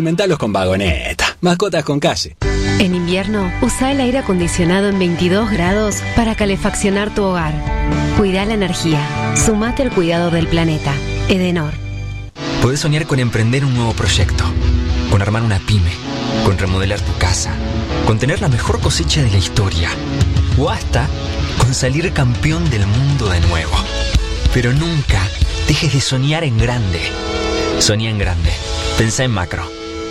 Alimentalos con Vagoneta. Mascotas con calle. En invierno, usa el aire acondicionado en 22 grados para calefaccionar tu hogar. Cuida la energía. Sumate al cuidado del planeta. Edenor. Podés soñar con emprender un nuevo proyecto, con armar una pyme, con remodelar tu casa, con tener la mejor cosecha de la historia, o hasta con salir campeón del mundo de nuevo. Pero nunca dejes de soñar en grande. Soñá en grande. Pensá en macro.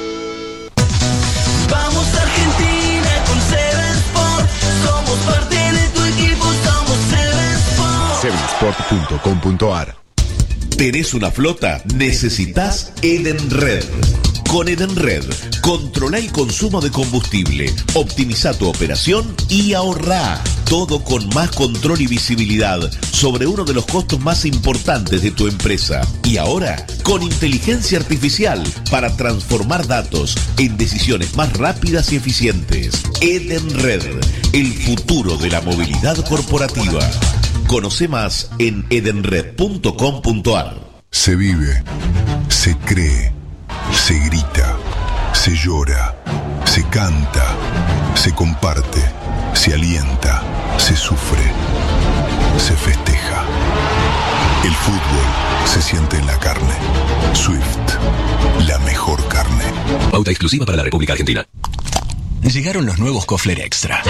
Vamos Argentina con Seven Sport. Somos parte de tu equipo, somos Seven Sport. Sevensport.com.ar. ¿Tenés una flota? Necesitas Edenred. Con Edenred, controla el consumo de combustible, optimiza tu operación y ahorrá. Todo con más control y visibilidad sobre uno de los costos más importantes de tu empresa. Y ahora, con inteligencia artificial para transformar datos en decisiones más rápidas y eficientes. Edenred, el futuro de la movilidad corporativa. Conoce más en edenred.com.ar. Se vive, se cree, se grita, se llora, se canta, se comparte, se alienta, se sufre, se festeja. El fútbol se siente en la carne. Swift, la mejor carne. Pauta exclusiva para la República Argentina. Llegaron los nuevos Kofler Extra.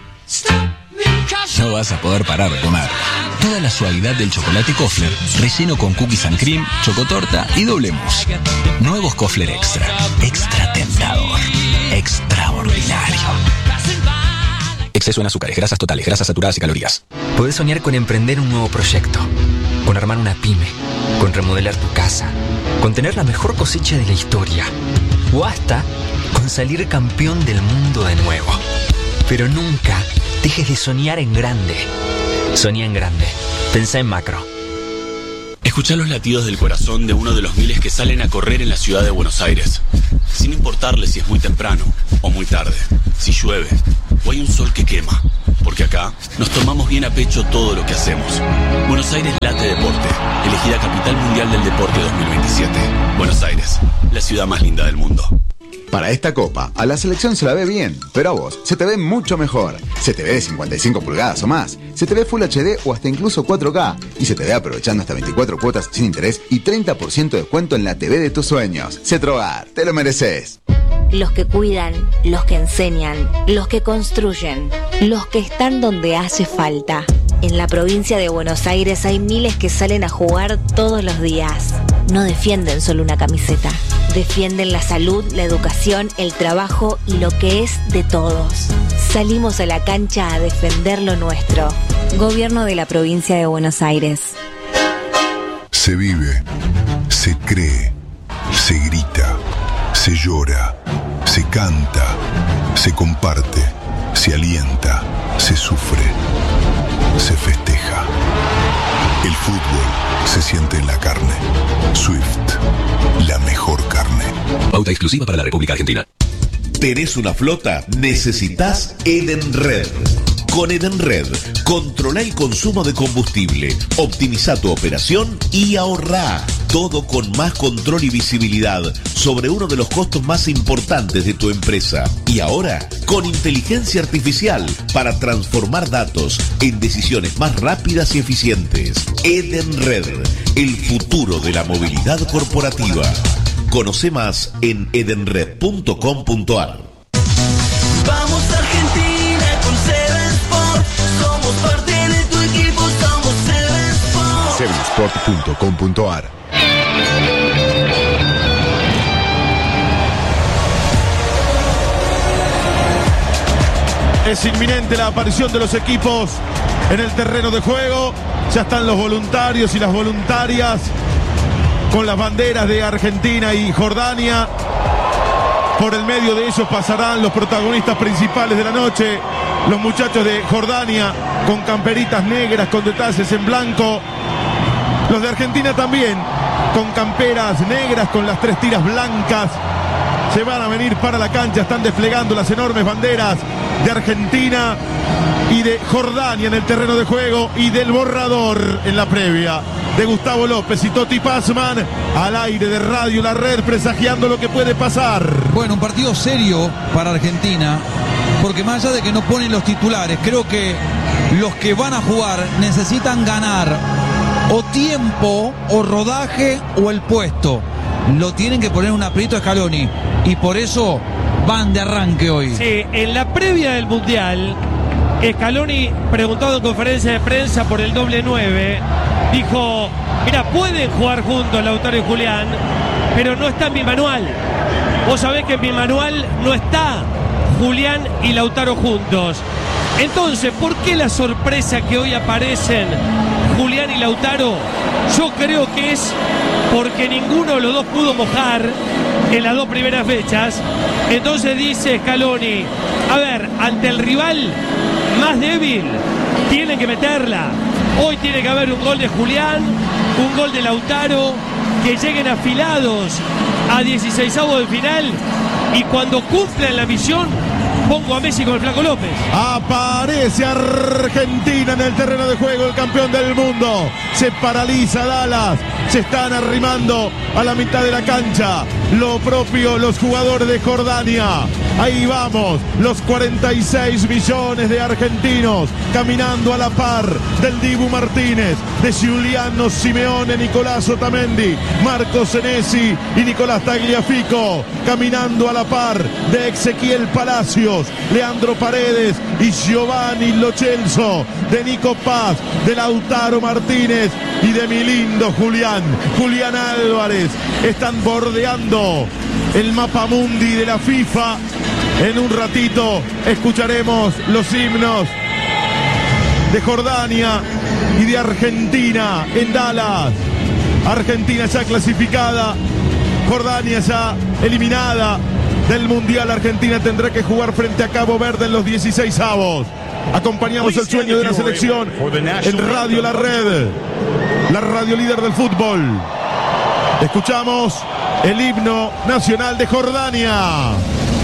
No vas a poder parar de comer. Toda la suavidad del chocolate Kofler, relleno con cookies and cream, chocotorta y doble mousse. Nuevos Kofler Extra. Extra tentador. Extraordinario. Exceso en azúcares, grasas totales, grasas saturadas y calorías. Podés soñar con emprender un nuevo proyecto, con armar una pyme, con remodelar tu casa, con tener la mejor cosecha de la historia, o hasta con salir campeón del mundo de nuevo. Pero nunca dejes de soñar en grande. Soñá en grande. Pensá en macro. Escuchá los latidos del corazón de uno de los miles que salen a correr en la ciudad de Buenos Aires, sin importarle si es muy temprano o muy tarde, si llueve o hay un sol que quema, porque acá nos tomamos bien a pecho todo lo que hacemos. Buenos Aires Late Deporte, elegida Capital Mundial del Deporte 2027. Buenos Aires, la ciudad más linda del mundo. Para esta copa, a la selección se la ve bien, pero a vos se te ve mucho mejor. Se te ve de 55 pulgadas o más, se te ve Full HD o hasta incluso 4K, y se te ve aprovechando hasta 24 cuotas sin interés y 30% de descuento en la TV de tus sueños. Cetrogar, te lo mereces. Los que cuidan, los que enseñan, los que construyen, los que están donde hace falta. En la provincia de Buenos Aires hay miles que salen a jugar todos los días. No defienden solo una camiseta, defienden la salud, la educación, el trabajo y lo que es de todos. Salimos a la cancha a defender lo nuestro. Gobierno de la provincia de Buenos Aires. Se vive, se cree, se grita, se llora, se canta, se comparte, se alienta, se sufre, se festeja. El fútbol se siente en la carne. Swift, la mejor carne. Pauta exclusiva para la República Argentina. ¿Tenés una flota? Necesitas Edenred. Con Edenred, controla el consumo de combustible, optimiza tu operación y ahorrá. Todo con más control y visibilidad sobre uno de los costos más importantes de tu empresa. Y ahora, con inteligencia artificial para transformar datos en decisiones más rápidas y eficientes. Edenred, el futuro de la movilidad corporativa. Conoce más en edenred.com.ar. Vamos Argentina con Seven Sport. Somos parte de tu equipo, somos Seven Sport. Sevensport.com.ar. Es inminente la aparición de los equipos en el terreno de juego. Ya están los voluntarios y las voluntarias con las banderas de Argentina y Jordania. Por el medio de ellos pasarán los protagonistas principales de la noche, los muchachos de Jordania con camperitas negras con detalles en blanco. Los de Argentina también con camperas negras con las 3 tiras blancas. se van a venir para la cancha, están desplegando las enormes banderas de Argentina y de Jordania en el terreno de juego, y del borrador en la previa de Gustavo López y Toti Pazman al aire de Radio La Red, presagiando lo que puede pasar. Bueno, un partido serio para Argentina, porque más allá de que no ponen los titulares, creo que los que van a jugar necesitan ganar o tiempo o rodaje o el puesto. Lo tienen que poner un aprieto a Scaloni y por eso van de arranque hoy. Sí, en la previa del Mundial, Scaloni, preguntado en conferencia de prensa por el doble 9, dijo: mira, pueden jugar juntos Lautaro y Julián, pero no está en mi manual. Vos sabés que en mi manual no está Julián y Lautaro juntos. Entonces, ¿por qué la sorpresa que hoy aparecen Julián y Lautaro? Yo creo que es porque ninguno de los dos pudo mojar en las dos primeras fechas. Entonces dice Scaloni: a ver, ante el rival más débil tienen que meterla. Hoy tiene que haber un gol de Julián, un gol de Lautaro, que lleguen afilados a 16avos de final, y cuando cumplan la misión pongo a Messi con el Flaco López. Aparece Argentina en el terreno de juego, el campeón del mundo. Se paraliza Dallas, se están arrimando a la mitad de la cancha. Lo propio los jugadores de Jordania. Ahí vamos, los 46 millones de argentinos caminando a la par del Dibu Martínez, de Giuliano Simeone, Nicolás Otamendi, Marco Senesi y Nicolás Tagliafico, caminando a la par de Ezequiel Palacios, Leandro Paredes y Giovanni Lo Celso, de Nico Paz, de Lautaro Martínez y de mi lindo Julián Álvarez. Están bordeando el mapa mundi de la FIFA. En un ratito escucharemos los himnos de Jordania y de Argentina en Dallas. Argentina ya clasificada, Jordania ya eliminada del Mundial. Argentina tendrá que jugar frente a Cabo Verde en los 16avos. Acompañamos el sueño de la selección en Radio La Red, la radio líder del fútbol. Escuchamos el himno nacional de Jordania.